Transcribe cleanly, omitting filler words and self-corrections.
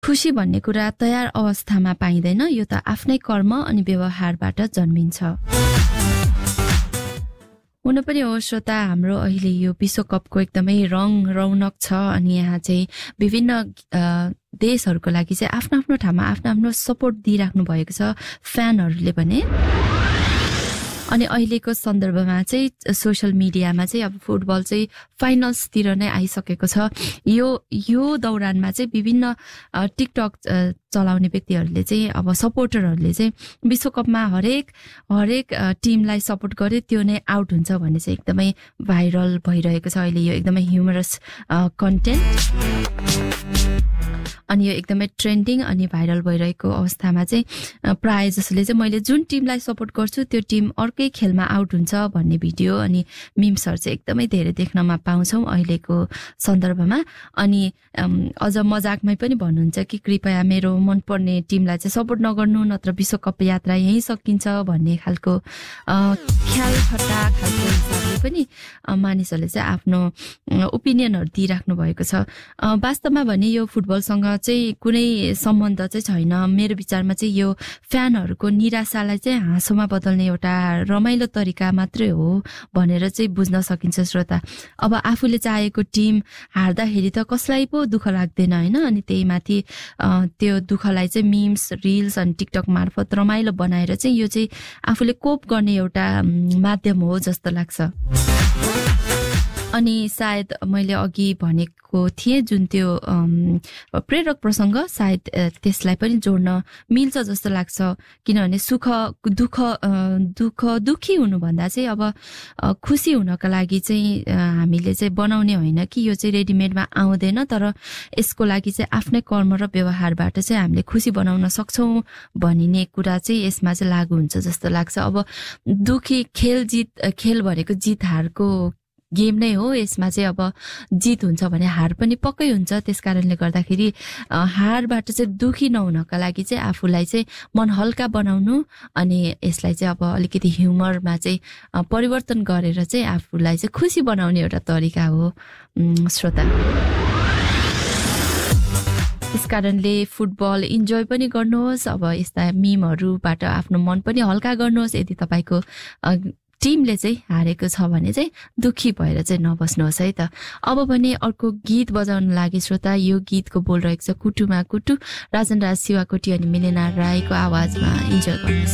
खुशी भन्ने कुरा तयार अवस्थामा पाइँदैन, यो त आफ्नै कर्म अनि व्यवहारबाट जन्मिन्छ। हुन पनि हो श्रोता, हाम्रो अहिले यो विश्वकपको एकदमै रौनक छ अनि यहाँ चाहिँ विभिन्न देशहरूको लागि चाहिँ आफ्नो आफ्नो ठाउँमा आफ्नो आफ्नो सपोर्ट दिइराख्नु भएको छ फ्यानहरूले भने। अनि अहिलेको सन्दर्भमा चाहिँ सोशल मिडियामा चाहिँ अब फुटबल चाहिँ फाइनल्सतिर नै आइसकेको छ। यो दौरानमा चाहिँ विभिन्न टिकटक चलाउने व्यक्तिहरूले चाहिँ अब सपोर्टरहरूले चाहिँ विश्वकपमा हरेक टिमलाई सपोर्ट गरे त्यो नै आउट हुन्छ भन्ने चाहिँ एकदमै भाइरल भइरहेको छ अहिले यो एकदमै ह्युमरस कन्टेन्ट। अनि यो एकदमै ट्रेन्डिङ अनि भाइरल भइरहेको अवस्थामा चाहिँ प्राय जसले चाहिँ मैले जुन टिमलाई सपोर्ट गर्छु त्यो टिम अर्कै खेलमा आउट हुन्छ भन्ने भिडियो अनि मिम्सहरू चाहिँ एकदमै धेरै देख्नमा पाउँछौँ अहिलेको सन्दर्भमा। अनि अझ मजाकमै पनि भन्नुहुन्छ कि कृपया मेरो मनपर्ने टिमलाई चाहिँ सपोर्ट नगर्नु, नत्र विश्वकप यात्रा यहीँ सकिन्छ भन्ने खालको ख्याल ठट्टा खालको हिसाबले पनि मानिसहरूले चाहिँ आफ्नो ओपिनियनहरू दिइराख्नु भएको छ। वास्तवमा भने यो फुटबलसँग चाहिँ कुनै सम्बन्ध चाहिँ छैन। मेरो विचारमा चाहिँ यो फ्यानहरूको निराशालाई चाहिँ हाँसोमा बदल्ने एउटा रमाइलो तरिका मात्रै हो भनेर चाहिँ बुझ्न सकिन्छ श्रोता। अब आफूले चाहेको टिम हार्दाखेरि त कसलाई पो दुःख लाग्दैन होइन? अनि त्यही माथि त्यो दुःखलाई चाहिँ मिम्स, रिल्स अनि टिकटक मार्फत रमाइलो बनाएर चाहिँ यो चाहिँ आफूले कोप गर्ने एउटा माध्यम हो जस्तो लाग्छ। अनि सायद मैले अघि भनेको थिएँ जुन त्यो प्रेरक प्रसङ्ग सायद त्यसलाई पनि जोड्न मिल्छ जस्तो लाग्छ। किनभने दुःखी हुनुभन्दा चाहिँ अब खुसी हुनका लागि चाहिँ हामीले चाहिँ बनाउने होइन कि यो चाहिँ रेडिमेडमा आउँदैन, तर यसको लागि चाहिँ आफ्नै कर्म र व्यवहारबाट चाहिँ हामीले खुसी बनाउन सक्छौँ भनिने कुरा चाहिँ यसमा चाहिँ लागू हुन्छ जस्तो लाग्छ। अब खेल भनेको जित हारको गेम नै हो। यसमा चाहिँ अब जित हुन्छ भने हार पनि पक्कै हुन्छ। त्यसकारणले गर्दाखेरि हारबाट चाहिँ दुखी नहुनका लागि चाहिँ आफूलाई चाहिँ मन हल्का बनाउनु अनि यसलाई चाहिँ अब अलिकति ह्युमरमा चाहिँ परिवर्तन गरेर चाहिँ आफूलाई चाहिँ खुसी बनाउने एउटा तरिका हो श्रोता। त्यसकारणले फुटबल इन्जोय पनि गर्नुहोस्, अब यस्ता मिमहरूबाट आफ्नो मन पनि हल्का गर्नुहोस्। यदि तपाईँको टिमले चाहिँ हारेको छ भने चाहिँ दुखी भएर चाहिँ नबस्नुहोस् है त। अब भने अर्को गीत बजाउन लागि श्रोता। यो गीतको बोल रहेको छ कुटुमा कुटु, राजन राज शिवाकोटी अनि मिलेना राईको आवाजमा। इन्जोय गर्नुहोस्।